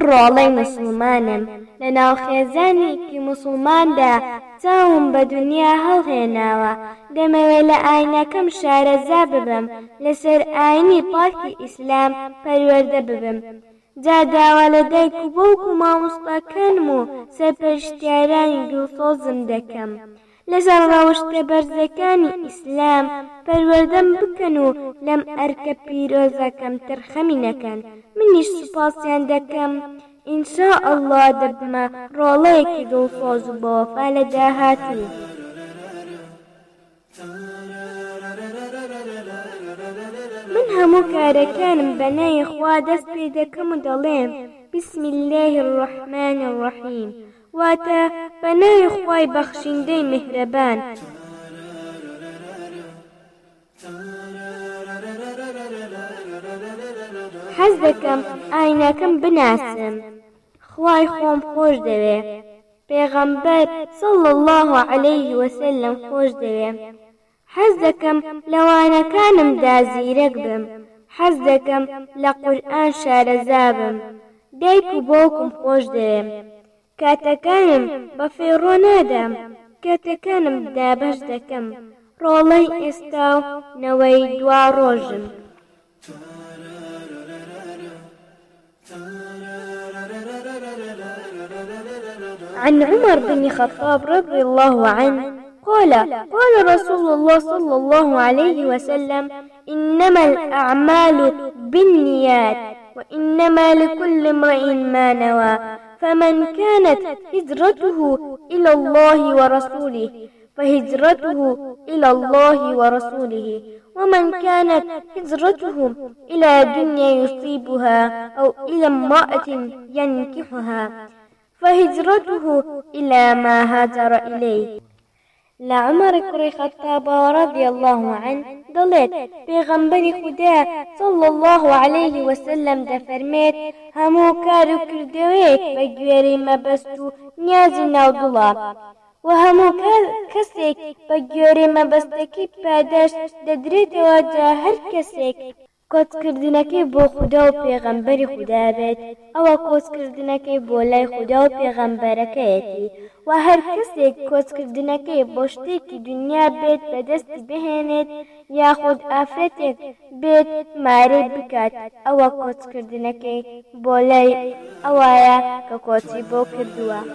ڕۆڵەی مسلمانم لە ناوخێزانێکی مسلماندا چاوم بە دنیا هەڵهێناوە دەمەوێت لە ئاینەکەم شارەزا ببم لەسەر ئاینی پاکی ئیسلام پەروەردە ببم جا داوا لە دایک و باوک و مامۆستاکانم و سەرپەرشتیارانی دڵسۆزم دەکەم لەسەر ڕەوشتە بەرزەکانی ئیسلام پەروەردەم بکەن و لەم ئەرکە پیرۆزەکەم ترخەمی نەکەن منیش سوپاسیان دەکەم ئینشاءالله دەبمە ڕۆڵەیەکی دڵسۆز و بەوەفا لە داهاتوو من هەموو کارەکانم بەنای خوا دەست پێ دەکەم و دەڵێم بسم الله الرحمن الرحیم واتە بەنای خوای بەخشیندەی میهرەبان حەز دەکەم ئاینەکەم بناسم خوای خۆم خۆش دەوێ پێغەمبەر صلی الله علیه وسلم خۆش دەوێ حەز دەکەم لەوانەکانمدا زیرەک بم حەز دەکەم لە قورئان شارەزا بم دایک و باوکم خۆش دەوێم کاتەکانم بە فێڕۆ نادام کاتەکانم دابەش دەکەم ڕۆڵەی ئێستا و نەوەی دوا ڕۆژم عن عمر بن الخطاب رضي الله عنه قال رسول الله صلى الله عليه وسلم إنما الأعمال بالنيات وإنما لكل امرئ ما نوى فمن كانت هجرته إلى الله ورسوله فهجرته إلى الله ورسوله ومن كانت هجرته إلى دنيا يصيبها أو إلى امرأة ينكحها فهجرته إلى ما هاجر إليه لعمر كري خطاب رضي الله عنه دلت پیغمبر خدا صلى الله عليه وسلم دفرميت همو كارو كردويك بگويري مبستو نيازي ناودلا وهمو كسيك بگويري مبستكي پاداش ددريت واجه هر كسيك کۆچکردنەکەی بۆ خوددا و پێغەمبەری خوددا بێت ئەوە کۆچکردنەکەی بۆ لای خوددا و پێغەمبەرەکەیەتی و هەر کەسێک کۆچکردنەکەی بۆ شتێکی دنیا بێت بەدەستی بهێنێت یاخود ئافرەتێک بێت مارەی بکات ئەوە کۆچکردنەکەی بۆ لای ئەوایە کە کۆچی بۆ کردووە